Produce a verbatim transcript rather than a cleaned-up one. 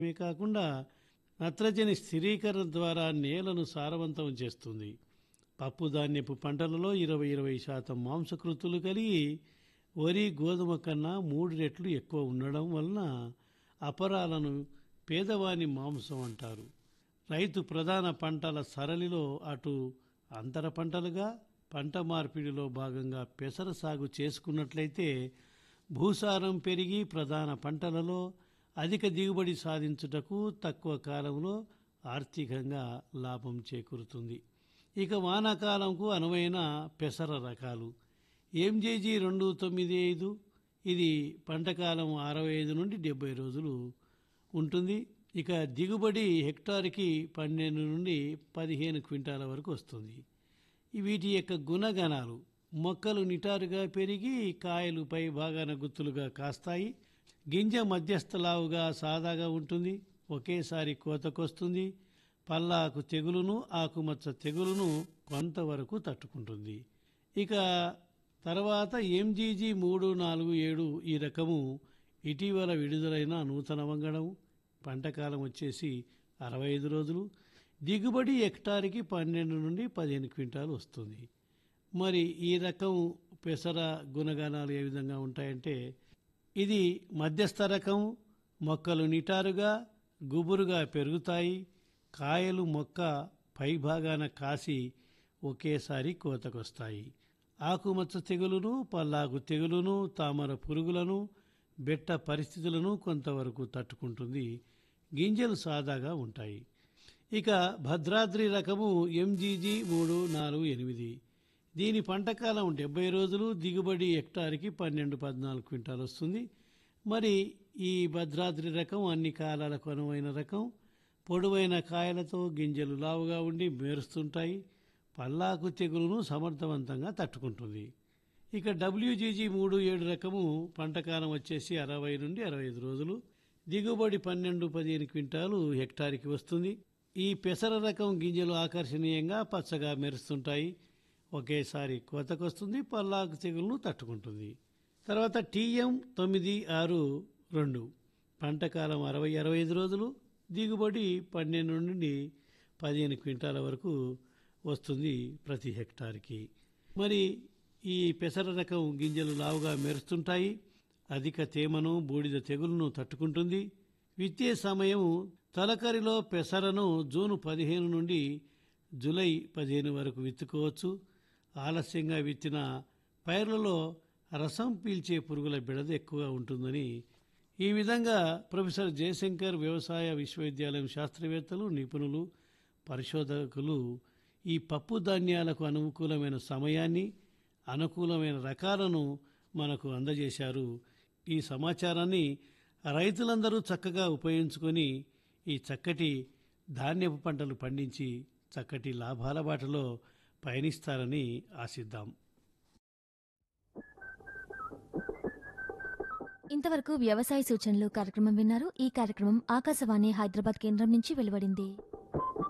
ఇవే కాకుండా నత్రజని స్థిరీకరణ ద్వారా నేలను సారవంతం చేస్తుంది. పప్పు ధాన్యపు పంటలలో ఇరవై ఇరవై శాతం మాంసకృతులు కలిగి వరి గోధుమ కన్నా మూడు రెట్లు ఎక్కువ ఉండడం వలన అపరాలను పేదవాని మాంసం అంటారు. రైతు ప్రధాన పంటల సరళిలో అటు అంతర పంటలుగా పంట మార్పిడిలో భాగంగా పెసర సాగు చేసుకున్నట్లయితే భూసారం పెరిగి ప్రధాన పంటలలో అధిక దిగుబడి సాధించుటకు తక్కువ కాలంలో ఆర్థికంగా లాభం చేకూరుతుంది. ఇక వానాకాలంకు అనువైన పెసర రకాలు ఎంజేజీ రెండు తొమ్మిది ఐదు, ఇది పంటకాలం అరవై ఐదు నుండి డెబ్బై రోజులు ఉంటుంది. ఇక దిగుబడి హెక్టార్కి పన్నెండు నుండి పదిహేను క్వింటాల వరకు వస్తుంది. వీటి యొక్క గుణగణాలు: మొక్కలు నిటారుగా పెరిగి కాయలు పై భాగాన గుత్తులుగా కాస్తాయి. గింజ మధ్యస్థలావుగా సాదాగా ఉంటుంది. ఒకేసారి కోతకొస్తుంది. పల్లాకు తెగులును ఆకుమచ్చ తెగులును కొంతవరకు తట్టుకుంటుంది. ఇక తర్వాత ఎంజీజీ మూడు నాలుగు ఏడు, ఈ రకము ఇటీవల విడుదలైన నూతన వంగడం. పంటకాలం వచ్చేసి అరవై ఐదు రోజులు. దిగుబడి హెక్టార్కి పన్నెండు నుండి పదిహేను క్వింటాలు వస్తుంది. మరి ఈ రకం పెసర గుణగణాలు ఏ విధంగా ఉంటాయంటే, ఇది మధ్యస్థ రకం. మొక్కలు నిటారుగా గుబురుగా పెరుగుతాయి. కాయలు మొక్క పైభాగాన కాసి ఒకేసారి కోతకొస్తాయి. ఆకుమచ్చ తెగులును పల్లాకు తెగులును తామర పురుగులను బెట్ట పరిస్థితులను కొంతవరకు తట్టుకుంటుంది. గింజలు సాదాగా ఉంటాయి. ఇక భద్రాద్రి రకము ఎంజీజీ మూడు నాలుగు ఎనిమిది, దీని పంటకాలం డెబ్బై రోజులు. దిగుబడి హెక్టార్కి పన్నెండు పద్నాలుగు క్వింటాలు వస్తుంది. మరి ఈ భద్రాద్రి రకం అన్ని కాలాలకు అనువైన రకం. పొడవైన కాయలతో గింజలు లావుగా ఉండి మెరుస్తుంటాయి. పల్లాకు తెగులును సమర్థవంతంగా తట్టుకుంటుంది. ఇక డబ్ల్యూజీజీ మూడు ఏడు రకము పంటకాలం వచ్చేసి అరవై నుండి అరవై ఐదు రోజులు. దిగుబడి పన్నెండు పదిహేను క్వింటాలు హెక్టార్కి వస్తుంది. ఈ పెసర రకం గింజలు ఆకర్షణీయంగా పచ్చగా మెరుస్తుంటాయి. ఒకేసారి కోతకొస్తుంది. పల్లాకు తెగులను తట్టుకుంటుంది. తర్వాత టీఎం తొమ్మిది ఆరు రెండు, పంటకాలం అరవై అరవై ఐదు రోజులు. దిగుబడి పన్నెండు నుండి పదిహేను క్వింటాల వరకు వస్తుంది ప్రతి హెక్టార్కి. మరి ఈ పెసర రకం గింజలు లావుగా మెరుస్తుంటాయి. అధిక తేమను బూడిద తెగులను తట్టుకుంటుంది. విత్తే సమయం తొలకరిలో పెసరను జూన్ పదిహేను నుండి జూలై పదిహేను వరకు విత్తుకోవచ్చు. ఆలస్యంగా విత్తిన పైర్లలో రసం పీల్చే పురుగుల బెడద ఎక్కువగా ఉంటుందని, ఈ విధంగా ప్రొఫెసర్ జయశంకర్ వ్యవసాయ విశ్వవిద్యాలయం శాస్త్రవేత్తలు, నిపుణులు, పరిశోధకులు ఈ పప్పు ధాన్యాలకు అనుకూలమైన సమయాన్ని, అనుకూలమైన రకాలను మనకు అందజేశారు. ఈ సమాచారాన్ని రైతులందరూ చక్కగా ఉపయోగించుకొని ఈ చక్కటి ధాన్యపు పంటలు పండించి చక్కటి లాభాల బాటలో పయనిస్తారని ఆశిద్దాం. ఇంతవరకు వ్యవసాయ సూచనలు కార్యక్రమం విన్నారు. ఈ కార్యక్రమం ఆకాశవాణి హైదరాబాద్ కేంద్రం నుంచి వెలువడింది.